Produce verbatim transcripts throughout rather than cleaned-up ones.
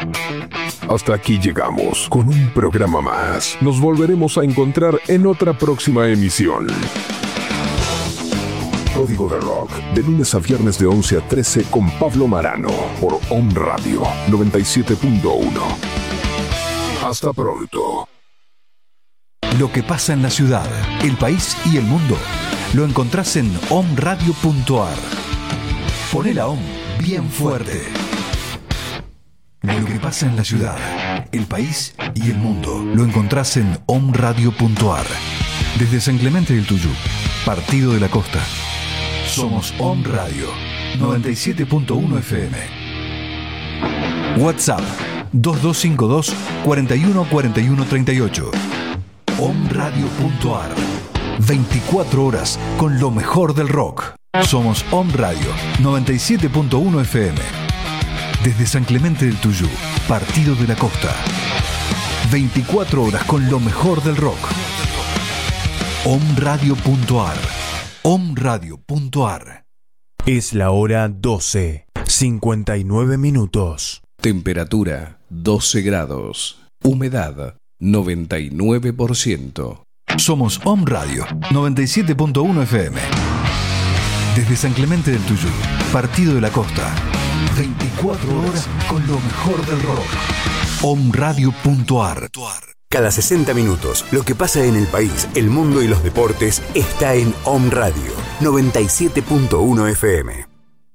Hasta aquí llegamos con un programa más. Nos volveremos a encontrar en otra próxima emisión. Código de Rock, de lunes a viernes de once a trece con Pablo Marano, por Om Radio noventa y siete punto uno. Hasta pronto. Lo que pasa en la ciudad, el país y el mundo, lo encontrás en om radio punto a r. Poné la Om bien fuerte. Lo que pasa en la ciudad, el país y el mundo, lo encontrás en om radio punto a r. Desde San Clemente del Tuyú, Partido de la Costa. Somos Om Radio noventa y siete punto uno F M. WhatsApp dos dos cinco dos, cuatro uno cuatro uno tres ocho. om radio punto a r. veinticuatro horas con lo mejor del rock. Somos Om Radio noventa y siete punto uno F M. Desde San Clemente del Tuyú, Partido de la Costa. veinticuatro horas con lo mejor del rock. om radio punto a r. om radio punto a r. Es la hora doce, cincuenta y nueve minutos. Temperatura doce grados. Humedad noventa y nueve por ciento. Somos Om Radio noventa y siete punto uno F M. Desde San Clemente del Tuyú, Partido de la Costa. veinticuatro horas con lo mejor del rock. om radio punto a r. Cada sesenta minutos, lo que pasa en el país, el mundo y los deportes está en Om Radio noventa y siete punto uno F M.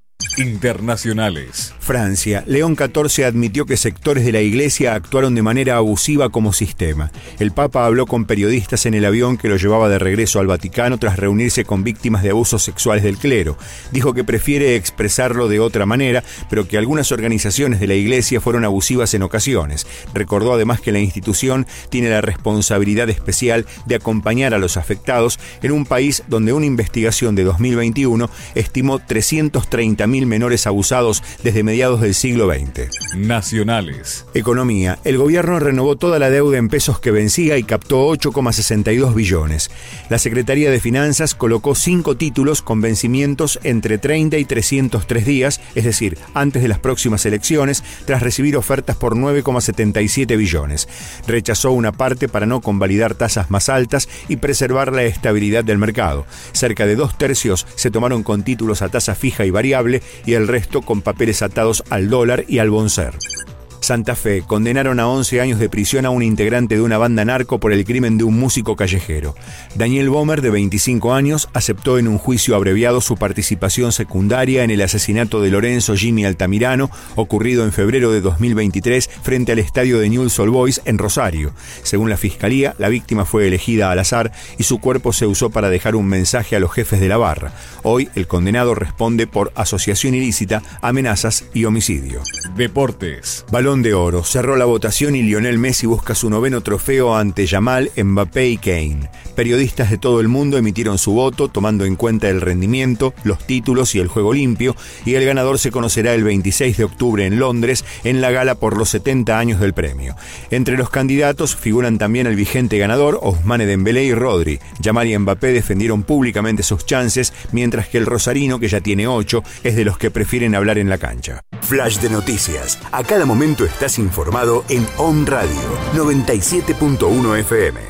Internacionales. Francia. León catorce admitió que sectores de la Iglesia actuaron de manera abusiva como sistema. El Papa habló con periodistas en el avión que lo llevaba de regreso al Vaticano tras reunirse con víctimas de abusos sexuales del clero. Dijo que prefiere expresarlo de otra manera, pero que algunas organizaciones de la Iglesia fueron abusivas en ocasiones. Recordó además que la institución tiene la responsabilidad especial de acompañar a los afectados en un país donde una investigación de dos mil veintiuno estimó trescientos treinta mil menores abusados desde mediados del siglo veinte. Nacionales. Economía. El gobierno renovó toda la deuda en pesos que vencía y captó ocho coma sesenta y dos billones. La Secretaría de Finanzas colocó cinco títulos con vencimientos entre treinta y trescientos tres días, es decir, antes de las próximas elecciones, tras recibir ofertas por nueve coma setenta y siete billones. Rechazó una parte para no convalidar tasas más altas y preservar la estabilidad del mercado. Cerca de dos tercios se tomaron con títulos a tasa fija y variable, y el resto con papeles atados al dólar y al bonser. Santa Fe. Condenaron a once años de prisión a un integrante de una banda narco por el crimen de un músico callejero. Daniel Bomer, de veinticinco años, aceptó en un juicio abreviado su participación secundaria en el asesinato de Lorenzo Jimmy Altamirano, ocurrido en febrero de dos mil veintitrés frente al estadio de Newell's Old Boys en Rosario. Según la fiscalía, la víctima fue elegida al azar y su cuerpo se usó para dejar un mensaje a los jefes de la barra. Hoy, el condenado responde por asociación ilícita, amenazas y homicidio. Deportes. Balón de Oro. Cerró la votación y Lionel Messi busca su noveno trofeo ante Yamal, Mbappé y Kane. Periodistas de todo el mundo emitieron su voto tomando en cuenta el rendimiento, los títulos y el juego limpio, y el ganador se conocerá el veintiséis de octubre en Londres en la gala por los setenta años del premio. Entre los candidatos figuran también el vigente ganador, Ousmane Dembélé y Rodri. Yamal y Mbappé defendieron públicamente sus chances, mientras que el rosarino, que ya tiene ocho, es de los que prefieren hablar en la cancha. Flash de noticias. A cada momento estás informado en Om Radio noventa y siete punto uno F M.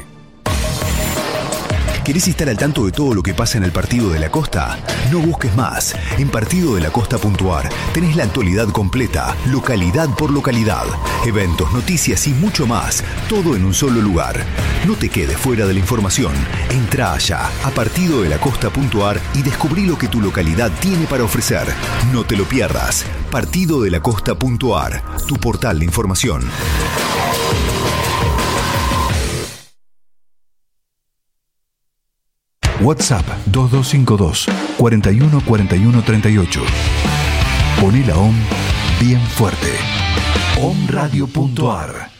¿Querés estar al tanto de todo lo que pasa en el Partido de la Costa? No busques más. En partido de la costa punto a r tenés la actualidad completa, localidad por localidad, eventos, noticias y mucho más, todo en un solo lugar. No te quedes fuera de la información. Entrá allá a partido de la costa punto a r y descubrí lo que tu localidad tiene para ofrecer. No te lo pierdas. partido de la costa punto a r, tu portal de información. WhatsApp dos dos cinco dos, cuatro uno cuatro uno tres ocho. Poné la Om bien fuerte. om radio punto a r.